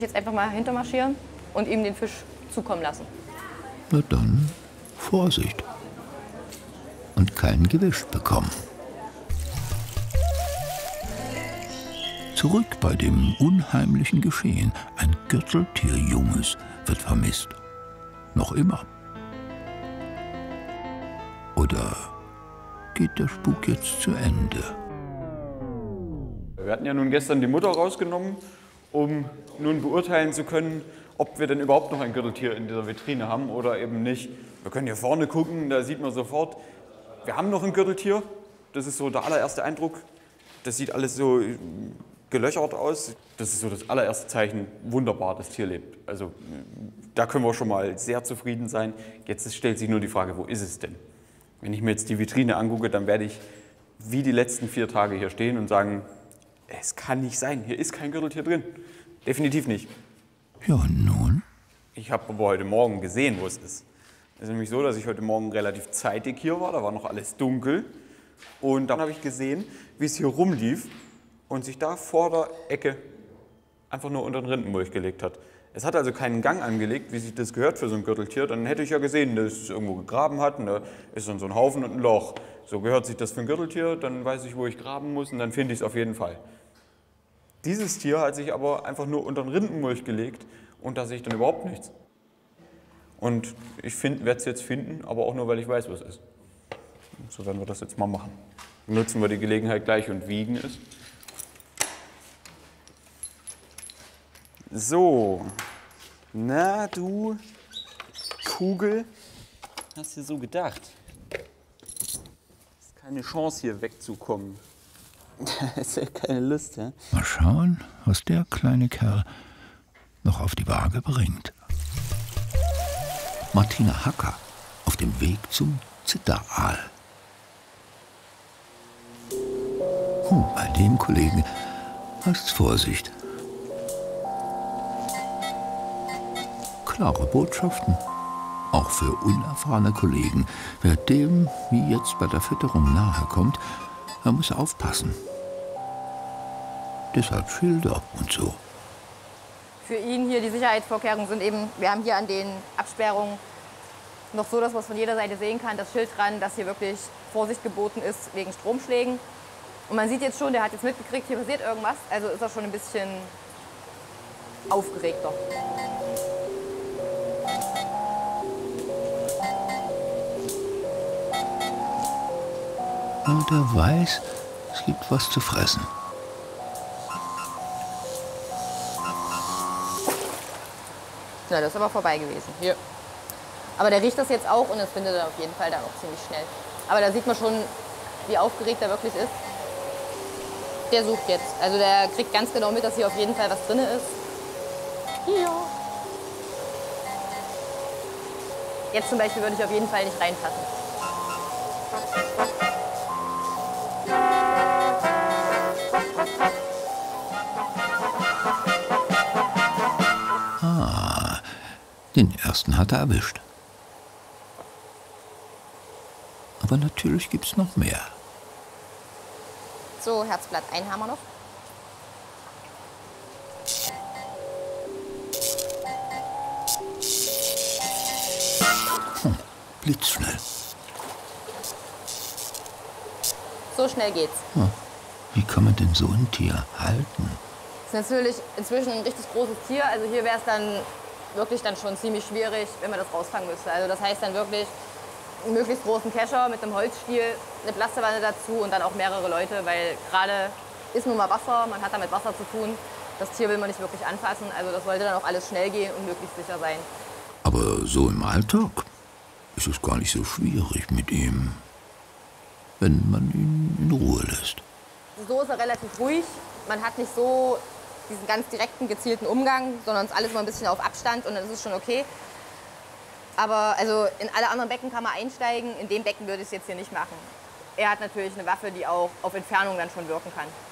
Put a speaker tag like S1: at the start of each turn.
S1: Jetzt einfach mal hintermarschieren und ihm den Fisch zukommen lassen.
S2: Na dann, Vorsicht. Und kein Gewicht bekommen. Zurück bei dem unheimlichen Geschehen. Ein Gürteltierjunges wird vermisst. Noch immer. Oder geht der Spuk jetzt zu Ende?
S3: Wir hatten ja nun gestern die Mutter rausgenommen, um nun beurteilen zu können, ob wir denn überhaupt noch ein Gürteltier in dieser Vitrine haben oder eben nicht. Wir können hier vorne gucken, da sieht man sofort, wir haben noch ein Gürteltier. Das ist so der allererste Eindruck. Das sieht alles so gelöchert aus. Das ist so das allererste Zeichen, wunderbar, das Tier lebt. Also da können wir schon mal sehr zufrieden sein. Jetzt stellt sich nur die Frage, wo ist es denn? Wenn ich mir jetzt die Vitrine angucke, dann werde ich wie die letzten 4 Tage hier stehen und sagen, es kann nicht sein, hier ist kein Gürteltier drin. Definitiv nicht.
S2: Ja, und nun?
S3: Ich habe aber heute Morgen gesehen, wo es ist. Es ist nämlich so, dass ich heute Morgen relativ zeitig hier war, da war noch alles dunkel. Und dann habe ich gesehen, wie es hier rumlief und sich da vor der Ecke einfach nur unter den Rindenmulch gelegt hat. Es hat also keinen Gang angelegt, wie sich das gehört für so ein Gürteltier. Dann hätte ich ja gesehen, dass es irgendwo gegraben hat und da ist dann so ein Haufen und ein Loch. So gehört sich das für ein Gürteltier, dann weiß ich, wo ich graben muss und dann finde ich es auf jeden Fall. Dieses Tier hat sich aber einfach nur unter den Rindenmulch gelegt und da sehe ich dann überhaupt nichts. Und ich werde es jetzt finden, aber auch nur, weil ich weiß, was es ist. Und so werden wir das jetzt mal machen. Nutzen wir die Gelegenheit gleich und wiegen es. So, na du Kugel, hast du so gedacht? Ist keine Chance hier wegzukommen. Ist ja keine Lust, ja?
S2: Mal schauen, was der kleine Kerl noch auf die Waage bringt. Martina Hacker auf dem Weg zum Zitteraal. Bei dem Kollegen heißt's Vorsicht. Klare Botschaften, auch für unerfahrene Kollegen. Wer dem, wie jetzt bei der Fütterung, nahe kommt, er muss aufpassen. Deshalb Schilder und so.
S1: Für ihn hier die Sicherheitsvorkehrungen sind eben, wir haben hier an den Absperrungen noch so, dass man es von jeder Seite sehen kann, das Schild dran, dass hier wirklich Vorsicht geboten ist wegen Stromschlägen. Und man sieht jetzt schon, der hat jetzt mitgekriegt, hier passiert irgendwas, also ist er schon ein bisschen aufgeregter.
S2: Und er weiß, es gibt was zu fressen.
S1: Na, das ist aber vorbei gewesen. Hier. Aber der riecht das jetzt auch und das findet er auf jeden Fall dann auch ziemlich schnell. Aber da sieht man schon, wie aufgeregt er wirklich ist. Der sucht jetzt. Also der kriegt ganz genau mit, dass hier auf jeden Fall was drin ist. Hier. Jetzt zum Beispiel würde ich auf jeden Fall nicht reinpassen.
S2: Den ersten hat er erwischt. Aber natürlich gibt's noch mehr.
S1: So, Herzblatt, einen haben wir noch.
S2: Blitzschnell.
S1: So schnell geht's.
S2: Wie kann man denn so ein Tier halten?
S1: Das ist natürlich inzwischen ein richtig großes Tier. Also hier wäre es dann wirklich dann schon ziemlich schwierig, wenn man das rausfangen müsste. Also das heißt dann wirklich einen möglichst großen Kescher mit einem Holzstiel, eine Plastewanne dazu und dann auch mehrere Leute, weil gerade ist nun mal Wasser, man hat da mit Wasser zu tun. Das Tier will man nicht wirklich anfassen, also das sollte dann auch alles schnell gehen und möglichst sicher sein.
S2: Aber so im Alltag ist es gar nicht so schwierig mit ihm, wenn man ihn in Ruhe lässt.
S1: So ist er relativ ruhig, man hat nicht so diesen ganz direkten, gezielten Umgang, sondern es ist alles mal ein bisschen auf Abstand und dann ist es schon okay. Aber also in alle anderen Becken kann man einsteigen, in dem Becken würde ich es jetzt hier nicht machen. Er hat natürlich eine Waffe, die auch auf Entfernung dann schon wirken kann.